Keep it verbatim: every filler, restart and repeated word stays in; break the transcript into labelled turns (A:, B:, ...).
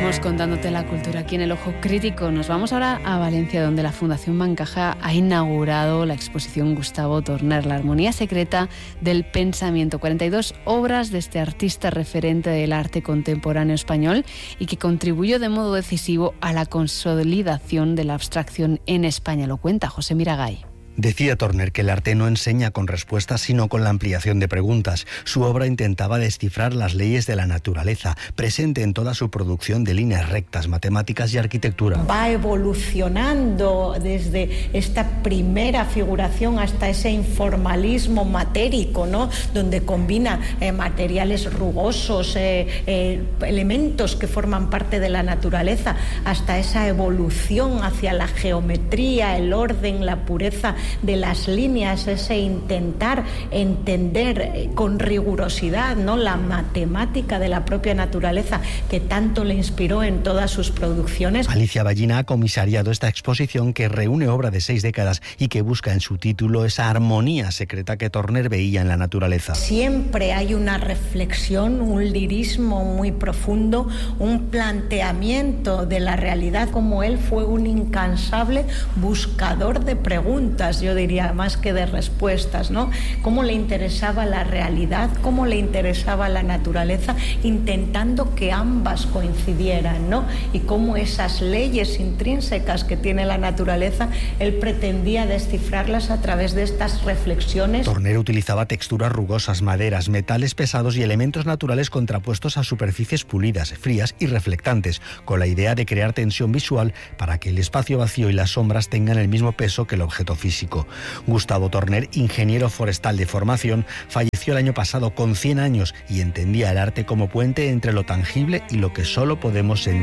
A: Seguimos contándote la cultura aquí en El Ojo Crítico. Nos vamos ahora a Valencia, donde la Fundación Bancaja ha inaugurado la exposición Gustavo Torner, la armonía secreta del pensamiento. cuarenta y dos obras de este artista referente del arte contemporáneo español y que contribuyó de modo decisivo a la consolidación de la abstracción en España. Lo cuenta José Miragay.
B: Decía Torner que el arte no enseña con respuestas, sino con la ampliación de preguntas. Su obra intentaba descifrar las leyes de la naturaleza, presente en toda su producción de líneas rectas, matemáticas y arquitectura.
C: Va evolucionando desde esta primera figuración hasta ese informalismo matérico, ¿no? Donde combina eh, materiales rugosos, eh, eh, elementos que forman parte de la naturaleza, hasta esa evolución hacia la geometría, el orden, la pureza de las líneas, ese intentar entender con rigurosidad, ¿no?, la matemática de la propia naturaleza que tanto le inspiró en todas sus producciones.
B: Alicia Ballina ha comisariado esta exposición que reúne obra de seis décadas y que busca en su título esa armonía secreta que Torner veía en la naturaleza.
C: Siempre hay una reflexión, un lirismo muy profundo, un planteamiento de la realidad, como él fue un incansable buscador de preguntas, yo diría, más que de respuestas, ¿no? Cómo le interesaba la realidad, cómo le interesaba la naturaleza, intentando que ambas coincidieran, ¿no? Y cómo esas leyes intrínsecas que tiene la naturaleza, él pretendía descifrarlas a través de estas reflexiones.
B: Torner utilizaba texturas rugosas, maderas, metales pesados y elementos naturales contrapuestos a superficies pulidas, frías y reflectantes, con la idea de crear tensión visual para que el espacio vacío y las sombras tengan el mismo peso que el objeto físico. Gustavo Torner, ingeniero forestal de formación, falleció el año pasado con cien años y entendía el arte como puente entre lo tangible y lo que solo podemos sentir.